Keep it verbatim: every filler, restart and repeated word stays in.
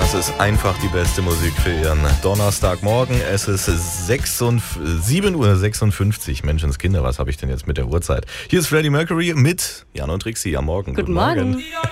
Das ist einfach die beste Musik für Ihren Donnerstagmorgen. Es ist sieben Uhr sechsundfünfzig. Menschenskinder, was habe ich denn jetzt mit der Uhrzeit? Hier ist Freddie Mercury mit Jan und Trixie am Morgen. Guten, Guten Morgen. Morgen.